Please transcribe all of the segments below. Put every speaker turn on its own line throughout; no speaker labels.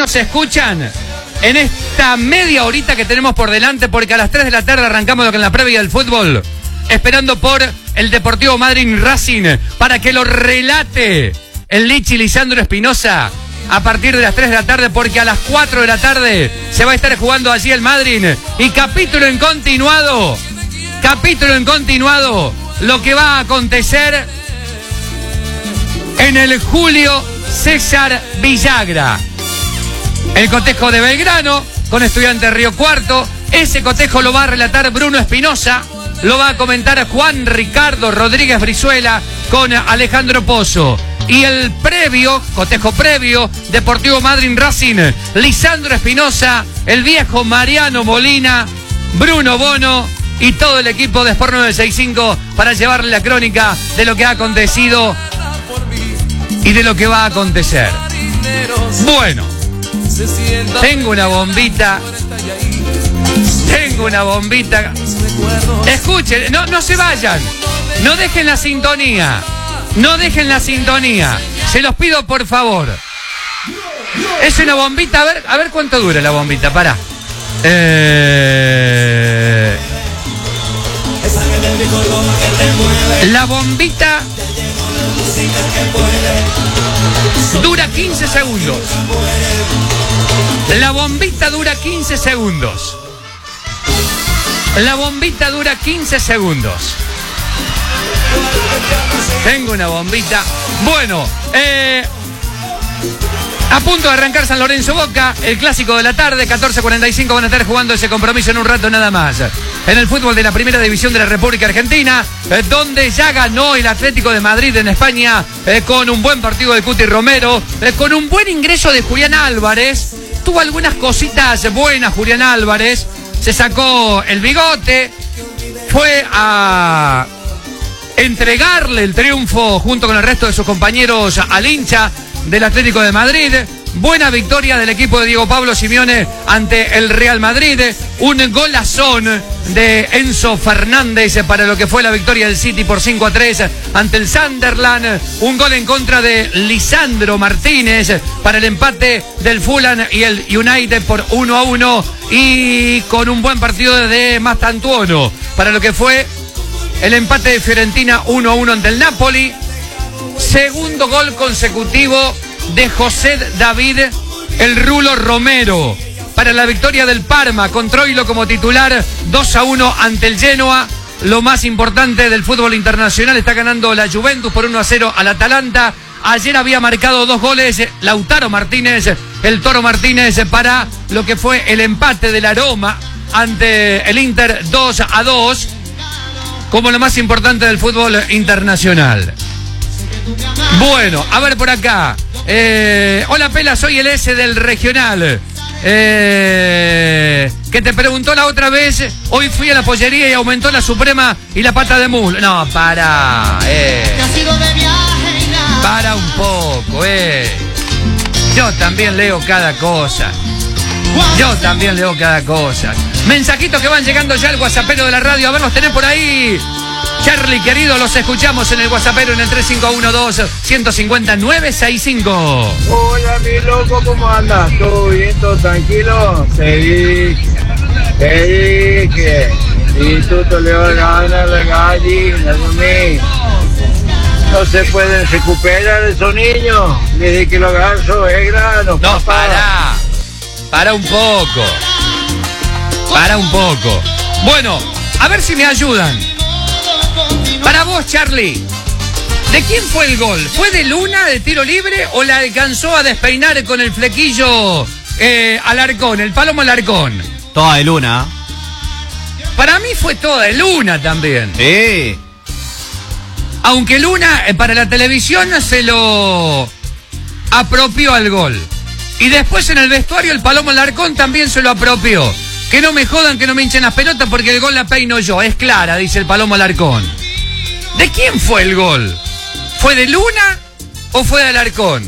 nos escuchan en esta media horita que tenemos por delante, porque a las 3 de la tarde arrancamos con la previa del fútbol, esperando por el Deportivo Madryn Racing para que lo relate el Lichi Lisandro Espinosa a partir de las 3 de la tarde, porque a las 4 de la tarde se va a estar jugando allí el Madryn. Y capítulo en continuado, lo que va a acontecer en el Julio César Villagra. El cotejo de Belgrano con Estudiantes Río Cuarto. Ese cotejo lo va a relatar Bruno Espinosa, lo va a comentar Juan Ricardo Rodríguez Brizuela con Alejandro Pozo. Y el previo, cotejo previo, Deportivo Madryn Racing, Lisandro Espinosa, el viejo Mariano Molina, Bruno Bono y todo el equipo de Sport 965 para llevarle la crónica de lo que ha acontecido y de lo que va a acontecer. Bueno, tengo una bombita. Escuchen, no se vayan. No dejen la sintonía. Se los pido, por favor. Es una bombita. A ver cuánto dura la bombita. Pará. La bombita dura 15 segundos. La bombita dura 15 segundos. Tengo una bombita. Bueno, a punto de arrancar San Lorenzo Boca, el clásico de la tarde, 14:45 van a estar jugando ese compromiso en un rato nada más. En el fútbol de la Primera División de la República Argentina, donde ya ganó el Atlético de Madrid en España, con un buen partido de Cuti Romero, con un buen ingreso de Julián Álvarez. Tuvo algunas cositas buenas Julián Álvarez, se sacó el bigote, fue a entregarle el triunfo junto con el resto de sus compañeros al hincha del Atlético de Madrid. Buena victoria del equipo de Diego Pablo Simeone ante el Real Madrid. Un golazón de Enzo Fernández para lo que fue la victoria del City por 5-3 ante el Sunderland. Un gol en contra de Lisandro Martínez para el empate del Fulham y el United por 1-1. Y con un buen partido de Mastantuono para lo que fue el empate de Fiorentina 1-1 ante el Napoli. Segundo gol consecutivo de José David el Rulo Romero para la victoria del Parma con Troilo como titular, 2-1 ante el Genoa. Lo más importante del fútbol internacional, está ganando la Juventus por 1-0 al Atalanta. Ayer había marcado 2 goles Lautaro Martínez, el Toro Martínez, para lo que fue el empate de la Roma ante el Inter 2-2, como lo más importante del fútbol internacional. Bueno, a ver por acá. Hola Pela, soy el S del regional. Que te preguntó la otra vez. Hoy fui a la pollería y aumentó la Suprema y la pata de muslo. No, para. Para un poco, Yo también leo cada cosa. Mensajitos que van llegando ya al WhatsAppero de la radio. A ver, los tenés por ahí. Charlie, querido, los escuchamos en el WhatsAppero en el 3512-150-965.
Hola, mi loco, ¿cómo andas? ¿Todo bien? ¿Todo tranquilo? Te dije. Y tú te le vas a ganar la gallina, dormí. No se pueden recuperar esos niños desde que los gansos es grano.
No, para un poco. Bueno, a ver si me ayudan. Para vos, Charlie, ¿de quién fue el gol? ¿Fue de Luna de tiro libre o la alcanzó a despeinar con el flequillo Alarcón, el Palomo Alarcón?
Toda de Luna.
Para mí fue toda de Luna también.
Sí.
Aunque Luna para la televisión se lo apropió al gol. Y después en el vestuario el Palomo Alarcón también se lo apropió. Que no me jodan, que no me hinchen las pelotas porque el gol la peino yo. Es clara, dice el Palomo Alarcón. ¿De quién fue el gol? ¿Fue de Luna o fue de Alarcón?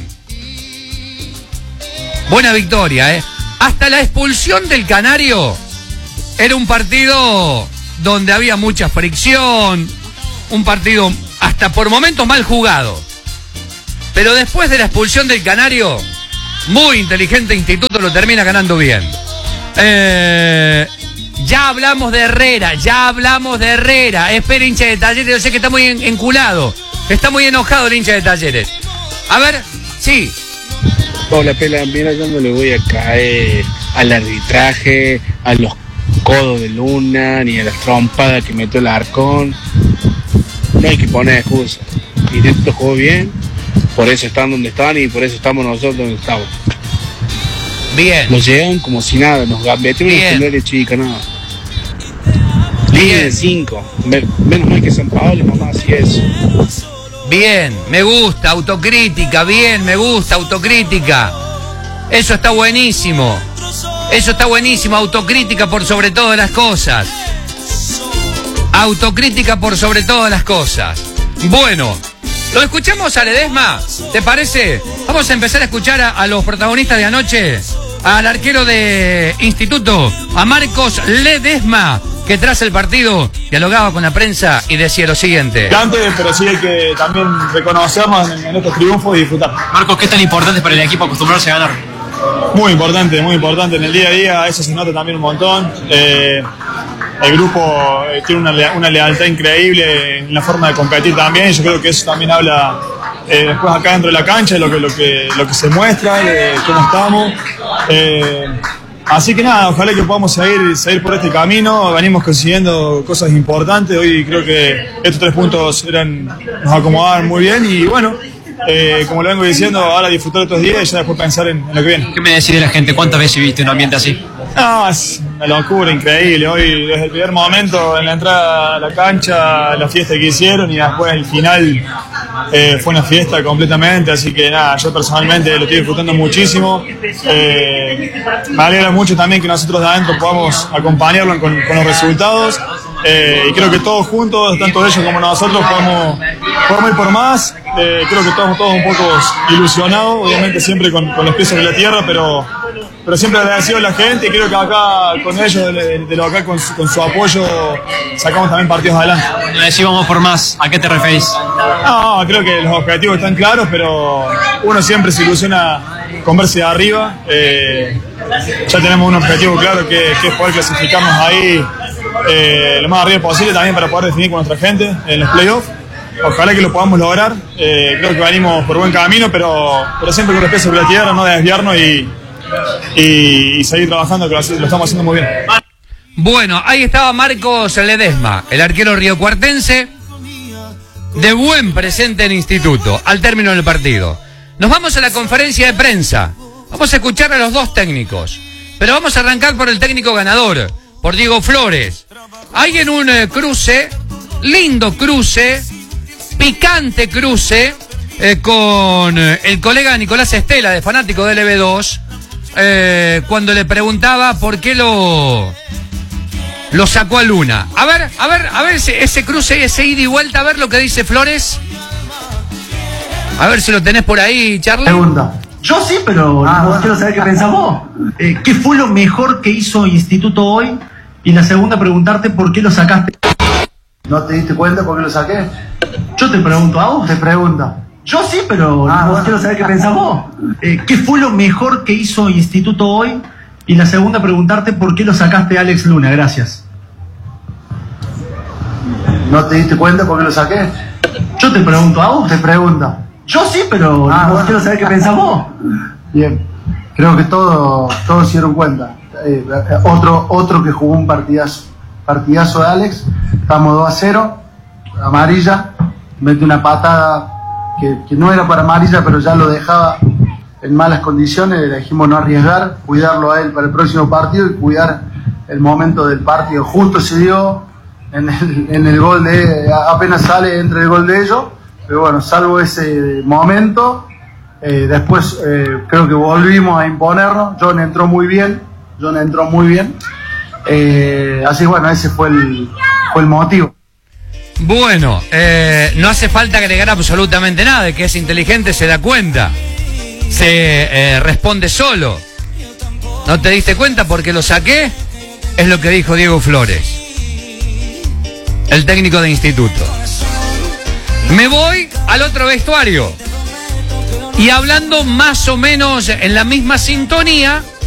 Buena victoria, Hasta la expulsión del Canario era un partido donde había mucha fricción. Un partido hasta por momentos mal jugado. Pero después de la expulsión del Canario, Muy inteligente Instituto, lo termina ganando bien. Ya hablamos de Herrera. Espera, hincha de Talleres, yo sé que está muy enculado. Está muy enojado el hincha de Talleres. A ver, sí.
Hola, Pela, mira, yo no le voy a caer al arbitraje, a los codos de Luna, ni a las trompadas que metió el Arcón. No hay que poner excusas. Instituto jugó bien, por eso están donde están y por eso estamos nosotros donde estamos.
Bien.
Nos llegan como si nada, nos metieron en la pelea chica, nada. Línea de 5. Menos mal que San Paolo, mamá, así es.
Bien, me gusta, autocrítica, Eso está buenísimo. Autocrítica por sobre todas las cosas. Bueno, ¿lo escuchamos a Ledesma? ¿Te parece? Vamos a empezar a escuchar a los protagonistas de anoche. Al arquero de Instituto, a Marcos Ledesma, que tras el partido dialogaba con la prensa y decía lo siguiente.
Pero sí hay que también reconocernos en estos triunfos y disfrutar.
Marcos, ¿qué es tan importante para el equipo acostumbrarse a ganar?
Muy importante. En el día a día eso se nota también un montón. El grupo tiene una lealtad increíble en la forma de competir también. Yo creo que eso también habla después acá dentro de la cancha, de lo que se muestra, de cómo estamos. Así que nada, ojalá que podamos seguir por este camino. Venimos consiguiendo cosas importantes. Hoy creo que estos 3 puntos nos acomodaban muy bien y bueno, como lo vengo diciendo, ahora disfrutar estos días y ya después pensar en lo que viene.
¿Qué me decís de la gente? ¿Cuántas veces viste un ambiente así?
No, es una locura increíble. Hoy, desde el primer momento, en la entrada a la cancha, la fiesta que hicieron y después el final fue una fiesta completamente. Así que nada, yo personalmente lo estoy disfrutando muchísimo. Me alegra mucho también que nosotros de adentro podamos acompañarlo con los resultados. Y creo que todos juntos, tanto ellos como nosotros, podemos ir por más. Creo que estamos todos un poco ilusionados, obviamente siempre con los pies sobre la tierra, pero siempre agradecido a la gente y creo que acá con ellos, de lo acá con su apoyo, sacamos también partidos adelante.
Cuando decimos vamos por más, ¿a qué te referís?
No, creo que los objetivos están claros, pero uno siempre se ilusiona con verse de arriba. Ya tenemos un objetivo claro que es poder clasificarnos ahí lo más arriba posible también para poder definir con nuestra gente en los playoffs. Ojalá que lo podamos lograr. Creo que venimos por buen camino, pero siempre con los pies sobre la tierra, no desviarnos y seguir trabajando, que lo estamos haciendo muy bien.
Bueno, ahí estaba Marcos Ledesma, el arquero riocuartense, de buen presente en Instituto, al término del partido. Nos vamos a la conferencia de prensa. Vamos a escuchar a los 2 técnicos, pero vamos a arrancar por el técnico ganador, por Diego Flores. Hay en un cruce, lindo cruce, picante cruce, con el colega Nicolás Estela, de Fanático del LB2, cuando le preguntaba por qué lo sacó a Luna. A ver ese cruce, ese ida y vuelta, a ver lo que dice Flores. A ver si lo tenés por ahí, Charlie.
Pregunta. Yo sí, pero quiero saber qué pensás vos. ¿Qué fue lo mejor que hizo Instituto hoy? Y la segunda, preguntarte por qué lo sacaste.
¿No te diste cuenta por qué lo saqué?
Yo te pregunto a vos.
Te pregunta.
Yo sí, pero quiero saber qué pensás vos. ¿Qué fue lo mejor que hizo Instituto hoy? Y la segunda, preguntarte por qué lo sacaste a Alex Luna. Gracias.
¿No te diste cuenta por qué lo saqué?
Yo te pregunto a vos.
Te pregunta.
Yo sí, pero quiero saber qué pensás vos.
Bien. Creo que todos se dieron cuenta. Otro que jugó un partidazo de Alex. Estamos 2-0. Amarilla. Mete una patada que no era para amarilla, pero ya lo dejaba en malas condiciones. Le dijimos no arriesgar, cuidarlo a él para el próximo partido y cuidar el momento del partido. Justo se dio en el gol apenas sale entre el gol de ellos, pero bueno, salvo ese momento, después creo que volvimos a imponernos. John entró muy bien, así bueno, ese fue el motivo.
Bueno, no hace falta agregar absolutamente nada, de que es inteligente, se da cuenta, se responde solo. ¿No te diste cuenta porque lo saqué? Es lo que dijo Diego Flores, el técnico de Instituto. Me voy al otro vestuario. Y hablando más o menos en la misma sintonía,